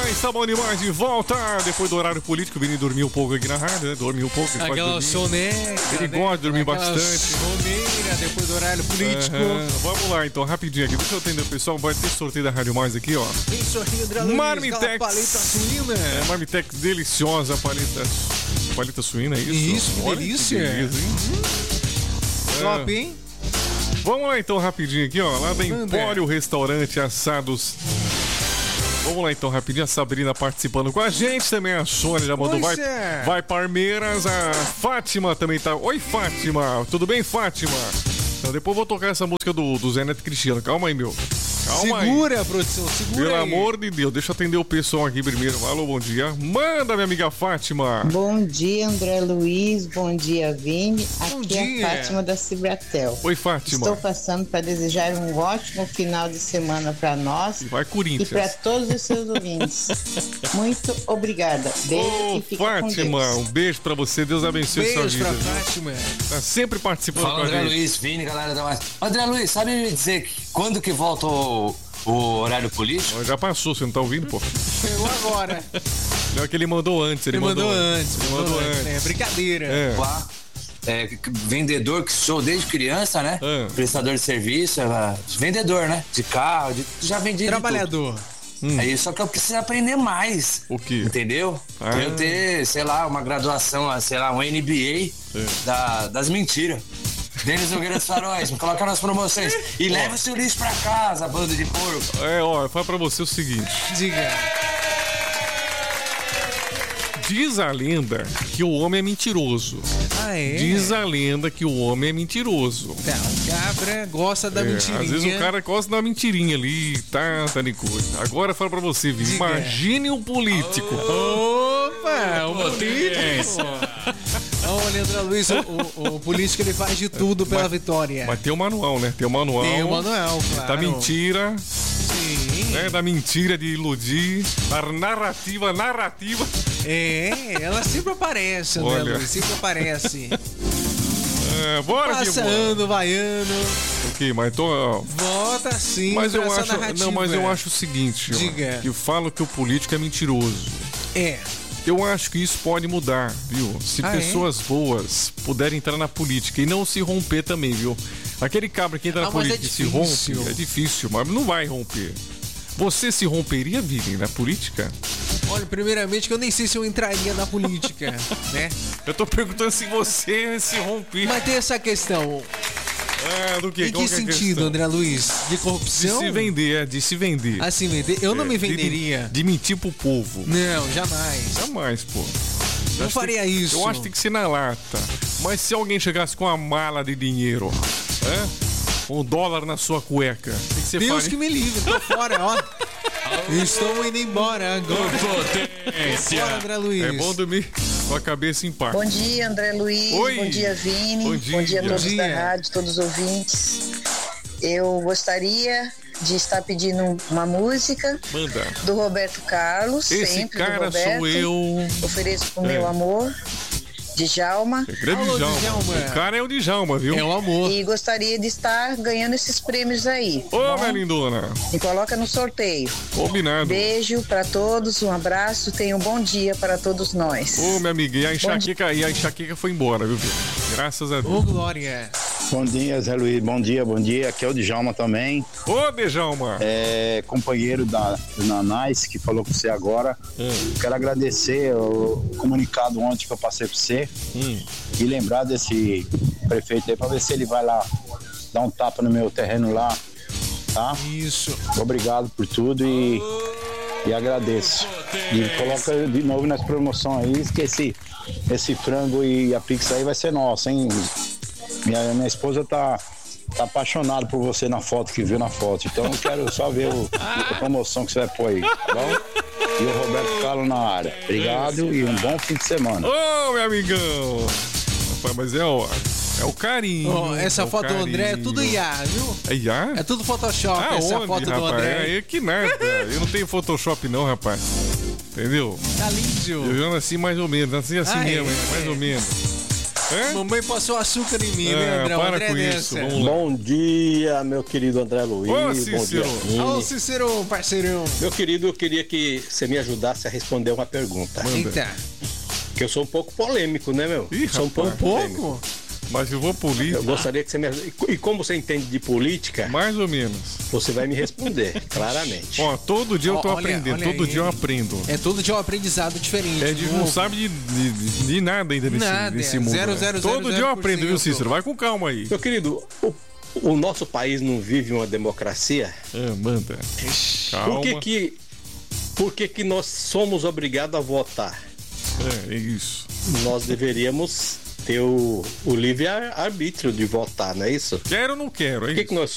Está bom demais de volta. Depois do horário político, o Vini dormiu um pouco aqui na rádio, né? Dormiu um pouco. Aquela soneca. Ele gosta de dormir bastante. Soneira depois do horário político. Vamos lá, então, rapidinho aqui. Deixa eu atender o pessoal. Vai ter sorteio da Rádio Mais aqui, ó. Tem sorteio da Marmitex. Paleta suína. Marmitex deliciosa, paleta suína, é isso? Isso, que delícia. Que beleza, hein? Top, hein? Vamos lá, então, rapidinho aqui, ó. Lá da Empório Restaurante Assados. Vamos lá então, rapidinho, a Sabrina participando com a gente, também a Sônia já mandou vai Parmeiras, a Fátima também tá. Oi, Fátima, tudo bem, Fátima? Então depois eu vou tocar essa música do Zé Neto Cristiano, calma aí, meu. Calma segura, aí. Produção, segura. Pelo aí. amor de Deus, deixa eu atender o pessoal aqui primeiro. Alô, bom dia. Manda, minha amiga Fátima. Bom dia, André Luiz. Bom dia, Vini. Bom Aqui dia. é a Fátima da Cibratel. Oi, Fátima. Estou passando para desejar um ótimo final de semana para nós Vai, e Corinthians. para todos os seus ouvintes. Muito obrigada. Beijo e fica com Fátima, Deus. um beijo pra você. Deus abençoe sua Beijo vida. pra Fátima. Tá sempre participando Fala, com a André gente. Luiz, Vini, galera da Mais. André Luiz, sabe me dizer quando que volta o horário político? Já passou, você não tá ouvindo, pô? Chegou agora. Não, é que ele mandou antes. Ele mandou antes. antes. É brincadeira. É. Lá, vendedor que sou desde criança, né? Prestador de serviço, vendedor, né? De carro, já vendi. Trabalhador. É isso, só que eu preciso aprender mais. O quê? Entendeu? Eu ter, sei lá, uma graduação, sei lá, um MBA das mentiras. Denis Nogueira dos Faróis, me coloca nas promoções. E leva o seu lixo pra casa, bando de porco. Ó, eu falo pra você o seguinte. Diga. Diz a lenda que o homem é mentiroso. Ah, é? Diz a lenda que o homem é mentiroso. Tá, o cabra gosta da mentirinha. Às vezes o cara gosta da mentirinha ali, tá de coisa. Agora fala pra você, Vini. Diga. Imagine um político. Opa, o político. Olha, André Luiz, o político ele faz de tudo pela vitória. Mas tem o manual, né? Tem o manual. Tem o manual, claro. Da mentira. Sim. Né? Da mentira, de iludir. Da narrativa. Ela sempre aparece, André Olha. Luiz, sempre aparece. Bora que Passando, vaiando. Ok, mas tô... Volta sim. Mas eu essa acho... narrativa. Não, mas eu acho o seguinte, Diga. ó, que falam que o político é mentiroso. Eu acho que isso pode mudar, viu? Se pessoas boas puderem entrar na política e não se romper também, viu? Aquele cabra que entra na política e se rompe, é difícil, mas não vai romper. Você se romperia, Vini, na política? Olha, primeiramente que eu nem sei se eu entraria na política, né? Eu tô perguntando se você se romper. Mas tem essa questão. Do quê? Em que sentido, André Luiz? De corrupção? De se vender, de se vender. Assim, vender? Eu não me venderia. De mentir pro povo. Não, jamais. Jamais, pô. Não faria isso. Eu acho que tem que ser na lata. Mas se alguém chegasse com uma mala de dinheiro, $1 na sua cueca, o que você faria? Deus que me livre, tô fora, ó. Estou indo embora agora. Bora, André Luiz. É bom dormir com a cabeça em paz. Bom dia, André Luiz. Oi. Bom dia, Vini. Bom dia. a todos da rádio, todos os ouvintes. Eu gostaria de estar pedindo uma música Manda. do Roberto Carlos. Esse sempre cara do Roberto. sou eu. Ofereço o meu amor. Djalma. Grande Alô, Djalma. Djalma. O cara é o Djalma, viu? É o amor. E gostaria de estar ganhando esses prêmios aí. Ô, minha lindona. Me coloca no sorteio. Combinado. Beijo para todos, um abraço, tenha um bom dia para todos nós. Ô, minha amiga, e a enxaqueca foi embora, viu, filho? Graças a Deus. Ô, Glória. Bom dia, Zé Luiz. Bom dia. Aqui é o Djalma também. Ô, Djalma. Companheiro da Nanais, que falou com você agora. Quero agradecer o comunicado ontem que eu passei pra você. E lembrar desse prefeito aí pra ver se ele vai lá dar um tapa no meu terreno lá, tá? Isso. Obrigado por tudo e agradeço. E coloca de novo nas promoções aí, esqueci. Esse frango e a pizza aí vai ser nossa, hein? Minha esposa tá apaixonada por você na foto, que viu na foto. Então eu quero só ver a promoção que você vai pôr aí, tá bom? E o Roberto Carlos na área. Obrigado e um bom fim de semana. Ô, meu amigão. Rapaz, mas é o carinho. Essa foto carinho. do André é tudo IA, viu? É IA? É tudo Photoshop, essa onde, foto rapaz? do André. É que nada. Eu não tenho Photoshop não, rapaz. Entendeu? Tá lindo. Eu já nasci mais ou menos. Nasci assim mesmo, mais ou menos. Mamãe passou açúcar em mim, né, André? Para André com nessa. isso. Vamos lá. Bom dia, meu querido André Luiz. Ô, Bom Cícero. dia. Ô, Cícero, parceirão. Meu querido, eu queria que você me ajudasse a responder uma pergunta. Eita. Que eu sou um pouco polêmico, né, meu? Ih, sou um pouco rapaz. polêmico. Mas eu vou política. Eu gostaria que você me ajudasse. E como você entende de política, Mais ou menos. você vai me responder, claramente. Ó, todo dia eu tô Olha, aprendendo. olha Todo aí. dia eu aprendo. É todo dia um aprendizado diferente. A gente não sabe de nada ainda Nada, nesse é mundo. 0,000%. Todo dia eu aprendo, viu, Cícero? Vai com calma aí. Meu querido, o nosso país não vive uma democracia? Manda. Calma. Por que nós somos obrigados a votar? É isso. Nós deveríamos ter o livre-arbítrio de votar, não é isso? Quero ou não quero, Por hein? que nós